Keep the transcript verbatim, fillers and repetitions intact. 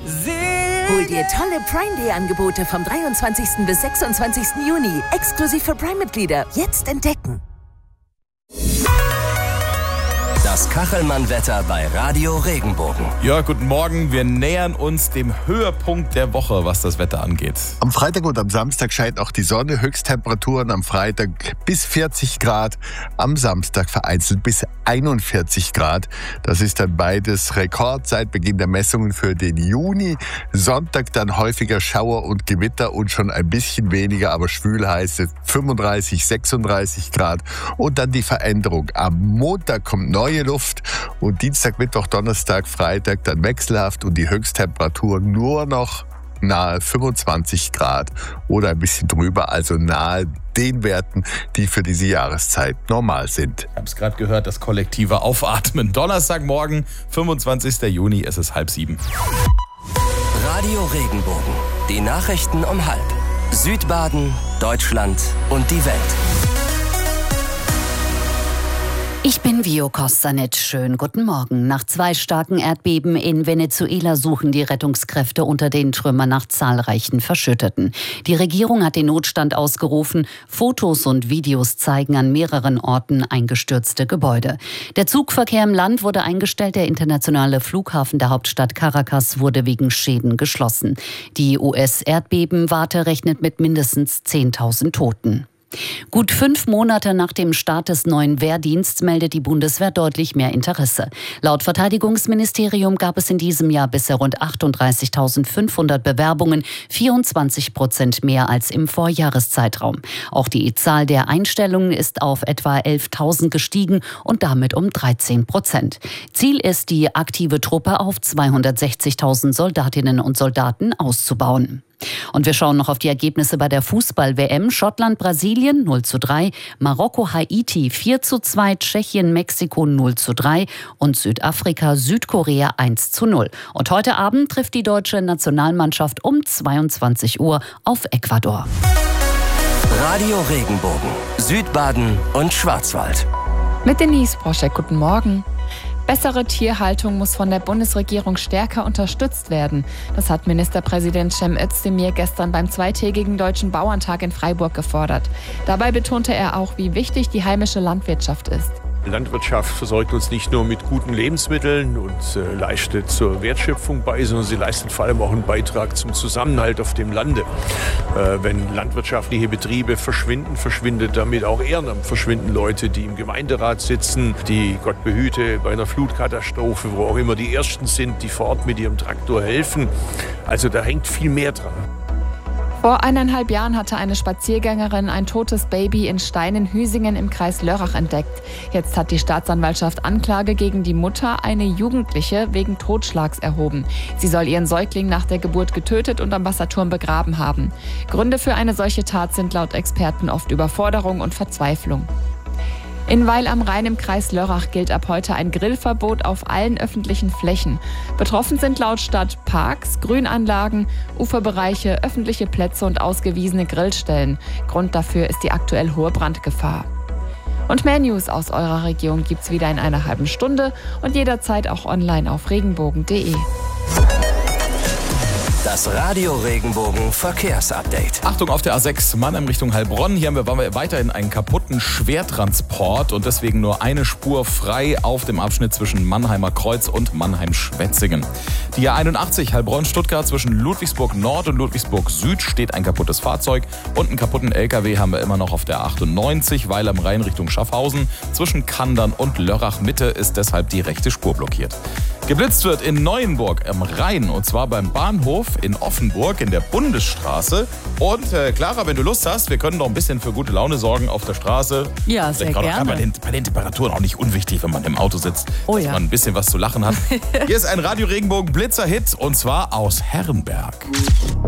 Hol dir tolle Prime Day Angebote vom dreiundzwanzigsten bis sechsundzwanzigsten Juni. Exklusiv für Prime-Mitglieder. Jetzt entdecken. Das Kachelmann-Wetter bei Radio Regenbogen. Ja, guten Morgen. Wir nähern uns dem Höhepunkt der Woche, was das Wetter angeht. Am Freitag und am Samstag scheint auch die Sonne. Höchsttemperaturen am Freitag bis vierzig Grad, am Samstag vereinzelt bis einundvierzig Grad. Das ist dann beides Rekord seit Beginn der Messungen für den Juni. Sonntag dann häufiger Schauer und Gewitter und schon ein bisschen weniger, aber schwül heiße fünfunddreißig, sechsunddreißig Grad. Und dann die Veränderung. Am Montag kommt neue Luft und Dienstag, Mittwoch, Donnerstag, Freitag dann wechselhaft und die Höchsttemperatur nur noch nahe fünfundzwanzig Grad oder ein bisschen drüber, also nahe den Werten, die für diese Jahreszeit normal sind. Ich habe es gerade gehört, das kollektive Aufatmen. Donnerstagmorgen, fünfundzwanzigsten Juni, es ist halb sieben. Radio Regenbogen, die Nachrichten um halb. Südbaden, Deutschland und die Welt. Ich bin Vio Kostanic. Schönen guten Morgen. Nach zwei starken Erdbeben in Venezuela suchen die Rettungskräfte unter den Trümmern nach zahlreichen Verschütteten. Die Regierung hat den Notstand ausgerufen. Fotos und Videos zeigen an mehreren Orten eingestürzte Gebäude. Der Zugverkehr im Land wurde eingestellt. Der internationale Flughafen der Hauptstadt Caracas wurde wegen Schäden geschlossen. Die U S-Erdbebenwarte rechnet mit mindestens zehntausend Toten. Gut fünf Monate nach dem Start des neuen Wehrdienstes meldet die Bundeswehr deutlich mehr Interesse. Laut Verteidigungsministerium gab es in diesem Jahr bisher rund achtunddreißigtausendfünfhundert Bewerbungen, vierundzwanzig Prozent mehr als im Vorjahreszeitraum. Auch die Zahl der Einstellungen ist auf etwa elftausend gestiegen und damit um dreizehn Prozent. Ziel ist, die aktive Truppe auf zweihundertsechzigtausend Soldatinnen und Soldaten auszubauen. Und wir schauen noch auf die Ergebnisse bei der Fußball-W M. Schottland, Brasilien null zu drei, Marokko, Haiti vier zu zwei, Tschechien, Mexiko null zu drei und Südafrika, Südkorea eins zu null. Und heute Abend trifft die deutsche Nationalmannschaft um zweiundzwanzig Uhr auf Ecuador. Radio Regenbogen, Südbaden und Schwarzwald. Mit Denise Broschek, guten Morgen. Bessere Tierhaltung muss von der Bundesregierung stärker unterstützt werden. Das hat Ministerpräsident Cem Özdemir gestern beim zweitägigen Deutschen Bauerntag in Freiburg gefordert. Dabei betonte er auch, wie wichtig die heimische Landwirtschaft ist. Landwirtschaft versorgt uns nicht nur mit guten Lebensmitteln und äh, leistet zur Wertschöpfung bei, sondern sie leistet vor allem auch einen Beitrag zum Zusammenhalt auf dem Lande. Äh, wenn landwirtschaftliche Betriebe verschwinden, verschwindet damit auch Ehrenamt, verschwinden Leute, die im Gemeinderat sitzen, die, Gott behüte, bei einer Flutkatastrophe, wo auch immer die Ersten sind, die vor Ort mit ihrem Traktor helfen. Also da hängt viel mehr dran. Vor eineinhalb Jahren hatte eine Spaziergängerin ein totes Baby in Steinen-Hüsingen im Kreis Lörrach entdeckt. Jetzt hat die Staatsanwaltschaft Anklage gegen die Mutter, eine Jugendliche, wegen Totschlags erhoben. Sie soll ihren Säugling nach der Geburt getötet und am Wasserturm begraben haben. Gründe für eine solche Tat sind laut Experten oft Überforderung und Verzweiflung. In Weil am Rhein im Kreis Lörrach gilt ab heute ein Grillverbot auf allen öffentlichen Flächen. Betroffen sind laut Stadt Parks, Grünanlagen, Uferbereiche, öffentliche Plätze und ausgewiesene Grillstellen. Grund dafür ist die aktuell hohe Brandgefahr. Und mehr News aus eurer Region gibt's wieder in einer halben Stunde und jederzeit auch online auf regenbogen punkt de. Das Radio Regenbogen Verkehrsupdate. Achtung auf der A sechs, Mannheim Richtung Heilbronn. Hier haben wir, waren wir weiterhin einen kaputten Schwertransport und deswegen nur eine Spur frei auf dem Abschnitt zwischen Mannheimer Kreuz und Mannheim-Schwetzingen. Die A einundachtzig Heilbronn-Stuttgart zwischen Ludwigsburg Nord und Ludwigsburg Süd steht ein kaputtes Fahrzeug und einen kaputten L K W haben wir immer noch auf der achtundneunzig, Weil am Rhein Richtung Schaffhausen. Zwischen Kandern und Lörrach Mitte ist deshalb die rechte Spur blockiert. Geblitzt wird in Neuenburg am Rhein und zwar beim Bahnhof in Offenburg in der Bundesstraße. Und äh, Clara, wenn du Lust hast, wir können doch ein bisschen für gute Laune sorgen auf der Straße. Ja, sehr gerne. gerne. Bei den, bei den Temperaturen auch nicht unwichtig, wenn man im Auto sitzt, oh, dass ja. man ein bisschen was zu lachen hat. Hier ist ein Radio Regenbogen Blitzer-Hit und zwar aus Herrenberg.